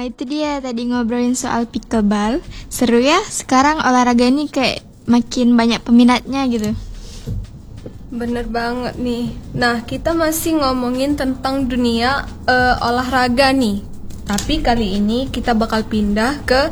Nah, itu dia tadi ngobrolin soal pickleball. Seru ya, sekarang olahraga ini kayak makin banyak peminatnya gitu. Bener banget nih. Nah, kita masih ngomongin tentang dunia olahraga nih. Tapi kali ini kita bakal pindah ke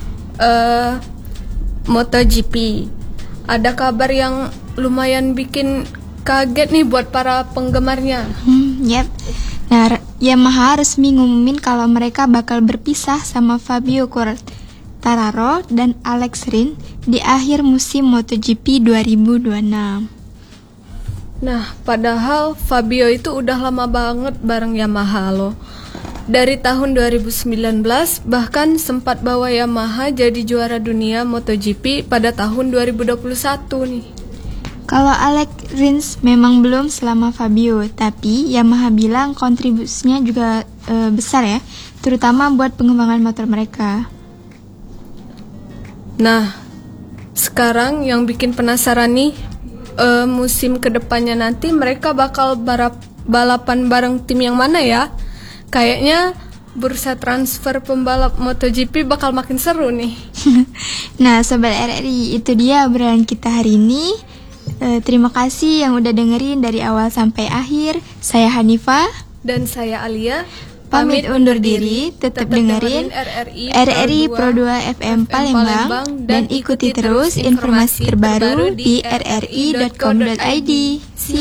MotoGP. Ada kabar yang lumayan bikin kaget nih buat para penggemarnya. Yep. Nah, Yamaha resmi ngumumin kalau mereka bakal berpisah sama Fabio Quartararo dan Alex Rins di akhir musim MotoGP 2026. Nah, padahal Fabio itu udah lama banget bareng Yamaha loh. Dari tahun 2019 bahkan sempat bawa Yamaha jadi juara dunia MotoGP pada tahun 2021 nih. Kalau Alex Rins memang belum selama Fabio, tapi Yamaha bilang kontribusinya juga besar ya, terutama buat pengembangan motor mereka. Nah, sekarang yang bikin penasaran nih, musim kedepannya nanti mereka bakal balapan bareng tim yang mana ya? Kayaknya bursa transfer pembalap MotoGP bakal makin seru nih. Nah, Sobat RRI, itu dia obrolan kita hari ini. Terima kasih yang udah dengerin dari awal sampai akhir. Saya Hanifah dan saya Alia. Pamit undur diri, tetap dengerin RRI Pro 2 FM Palembang dan ikuti terus informasi terbaru di rri.com.id.